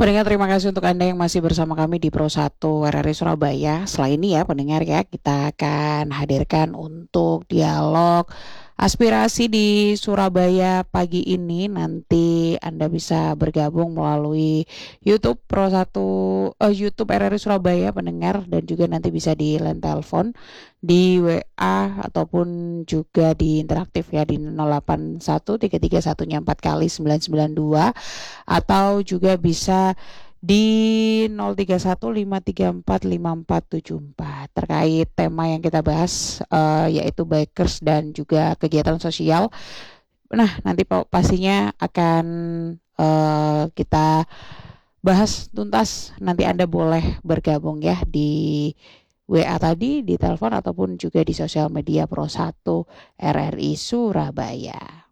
Pendengar, terima kasih untuk Anda yang masih bersama kami di Pro 1 RRI Surabaya. Setelah ini ya pendengar ya, kita akan hadirkan untuk dialog aspirasi di Surabaya pagi ini. Nanti Anda bisa bergabung melalui YouTube Pro 1, YouTube RRI Surabaya pendengar, dan juga nanti bisa di line telepon, di WA, ataupun juga di interaktif ya di 081 331-nya 4 kali 992, atau juga bisa di 0315345474 terkait tema yang kita bahas, yaitu bikers dan juga kegiatan sosial. Nah, nanti pastinya akan kita bahas tuntas. Nanti Anda boleh bergabung ya di WA tadi, di telepon, ataupun juga di sosial media Pro 1 RRI Surabaya.